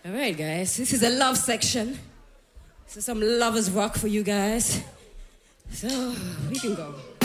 All right, guys. This is a love section. This is some lovers rock for you guys. So we can go.